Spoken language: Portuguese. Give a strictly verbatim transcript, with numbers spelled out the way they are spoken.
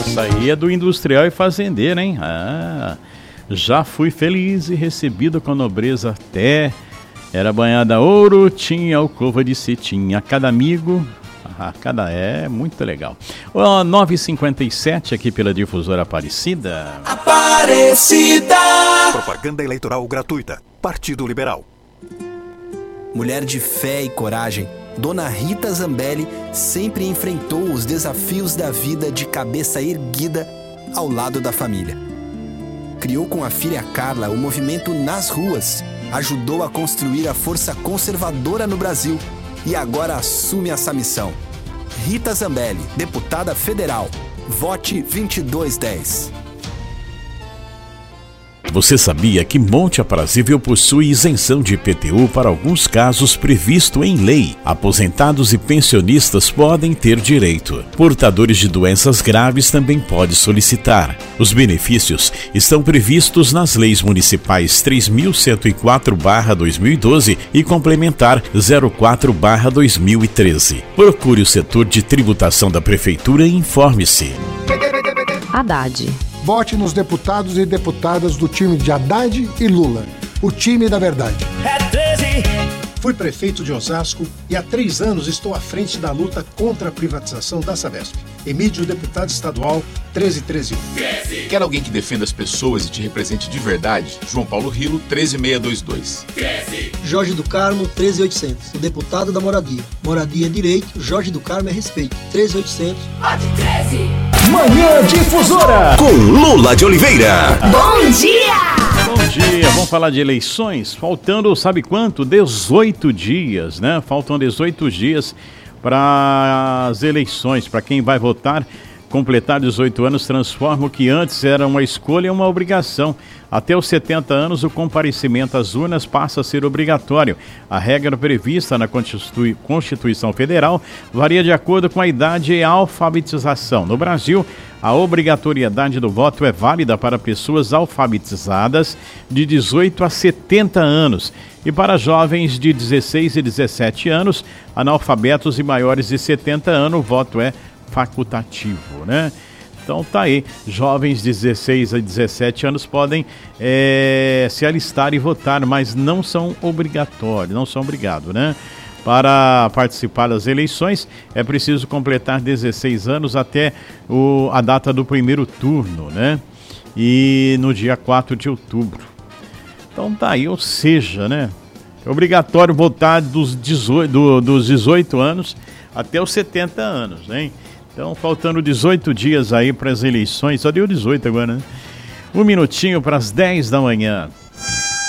Essa aí é do industrial e fazendeiro, hein? Ah, já fui feliz e recebido com nobreza até. Era banhada a ouro, tinha alcova de cetim. A cada amigo, a cada é muito legal. Ó, nove e cinquenta e sete aqui pela Difusora Aparecida. Aparecida! Propaganda eleitoral gratuita. Partido Liberal. Mulher de fé e coragem, Dona Rita Zambelli sempre enfrentou os desafios da vida de cabeça erguida ao lado da família. Criou com a filha Carla o movimento Nas Ruas, ajudou a construir a força conservadora no Brasil e agora assume essa missão. Rita Zambelli, deputada federal. Vote vinte e dois dez. Você sabia que Monte Aprazível possui isenção de I P T U para alguns casos previsto em lei? Aposentados e pensionistas podem ter direito. Portadores de doenças graves também podem solicitar. Os benefícios estão previstos nas leis municipais três mil cento e quatro barra dois mil e doze e complementar zero quatro barra dois mil e treze. Procure o setor de tributação da prefeitura e informe-se. Haddad. Vote nos deputados e deputadas do time de Haddad e Lula, o time da verdade. É treze. Fui prefeito de Osasco e há três anos estou à frente da luta contra a privatização da Sabesp. Emílio, deputado estadual, treze treze. Quer alguém que defenda as pessoas e te represente de verdade? João Paulo Rilo, treze seiscentos e vinte e dois. Jorge do Carmo, treze oitocentos. O deputado da moradia. Moradia é direito, Jorge do Carmo é respeito. treze oitocentos. Vote treze. Manhã Difusora com Lula de Oliveira. Bom dia! Bom dia, vamos falar de eleições. Faltando, sabe quanto? dezoito dias, né? Faltam dezoito dias para as eleições. Para quem vai votar, completar dezoito anos transforma o que antes era uma escolha em uma obrigação. Até os setenta anos, o comparecimento às urnas passa a ser obrigatório. A regra prevista na Constitui- Constituição Federal varia de acordo com a idade e a alfabetização. No Brasil, a obrigatoriedade do voto é válida para pessoas alfabetizadas de dezoito a setenta anos e para jovens de dezesseis e dezessete anos, analfabetos e maiores de setenta anos, o voto é facultativo, né? Então tá aí, jovens de dezesseis a dezessete anos podem é, se alistar e votar, mas não são obrigatórios, não são obrigados, né? Para participar das eleições é preciso completar dezesseis anos até o, a data do primeiro turno, né? E no dia quatro de outubro. Então tá aí, ou seja, né? É obrigatório votar dos dezoito, do, dos dezoito anos até os setenta anos, hein? Então, faltando dezoito dias aí para as eleições, só deu dezoito agora, né? Um minutinho para as dez da manhã.